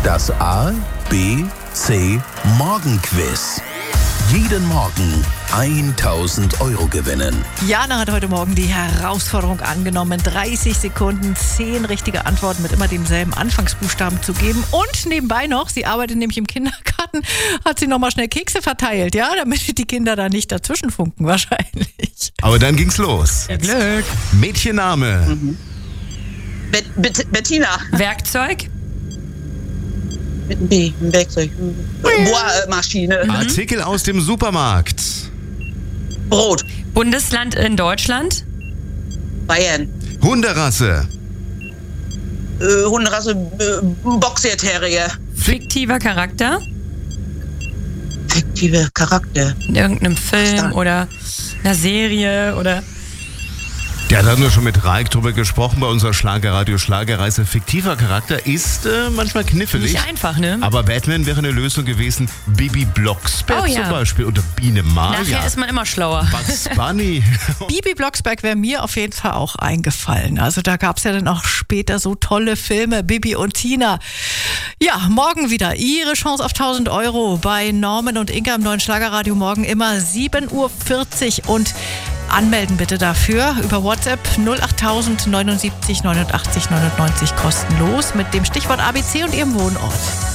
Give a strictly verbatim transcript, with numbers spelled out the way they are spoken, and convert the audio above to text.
Das A, B, C Morgenquiz. Jeden Morgen tausend Euro gewinnen. Jana hat heute Morgen die Herausforderung angenommen, dreißig Sekunden, zehn richtige Antworten mit immer demselben Anfangsbuchstaben zu geben. Und nebenbei noch, sie arbeitet nämlich im Kindergarten, hat sie nochmal schnell Kekse verteilt, ja, damit die Kinder da nicht dazwischen funken wahrscheinlich. Aber dann ging's los. Glück. Mädchenname. Mhm. Bet- Bet- Bettina. Werkzeug. Mit einem B, ein Werkzeug. Bohrmaschine. Artikel aus dem Supermarkt. Brot. Bundesland in Deutschland. Bayern. Hunderasse. Äh, Hunderasse. Äh, Boxer Terrier. Fiktiver Charakter. Fiktive Charakter. In irgendeinem Film dann? oder einer Serie oder... Ja, da haben wir schon mit Raik drüber gesprochen bei unserer Schlagerradio Schlagerreise. Fiktiver Charakter ist äh, manchmal knifflig. Nicht einfach, ne? Aber Batman wäre eine Lösung gewesen. Bibi Blocksberg Oh, ja. zum Beispiel oder Biene Maya. Nachher ist man immer schlauer. Bugs Bunny. Bibi Blocksberg wäre mir auf jeden Fall auch eingefallen. Also da gab es ja dann auch später so tolle Filme, Bibi und Tina. Ja, morgen wieder Ihre Chance auf tausend Euro bei Norman und Inga im neuen Schlagerradio. Morgen immer sieben Uhr vierzig und anmelden bitte dafür über WhatsApp null acht tausend neunundsiebzig neunundachtzig neunundneunzig kostenlos mit dem Stichwort A B C und Ihrem Wohnort.